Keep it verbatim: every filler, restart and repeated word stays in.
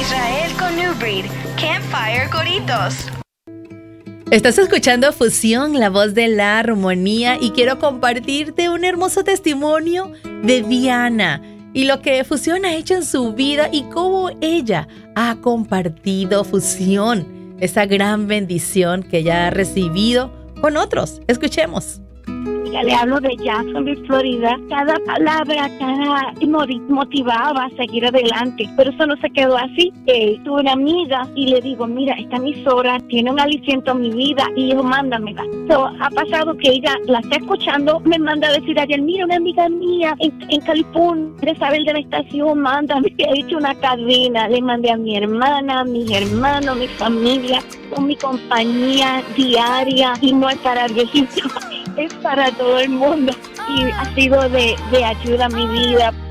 Israel con New Breed, Campfire Coritos. Estás escuchando Fusión, la voz de la armonía, y quiero compartirte un hermoso testimonio de Diana y lo que Fusión ha hecho en su vida y cómo ella ha compartido Fusión, esa gran bendición que ella ha recibido con otros. Escuchemos. Ya le hablo de Jacksonville, Florida. Cada palabra, cada motivaba a seguir adelante. Pero eso no se quedó así. Eh, tuve una amiga y le digo, mira, esta emisora tiene un aliciento en mi vida y yo, mándamela. So, ha pasado que ella la está escuchando, me manda a decir ayer, mira, una amiga mía en, en California, quiere saber de la estación, mándame. He hecho una cadena, le mandé a mi hermana, a mis hermanos, mi familia, con mi compañía diaria, y no es para viejitos, es para todo el mundo, y ha sido de, de ayuda a mi vida.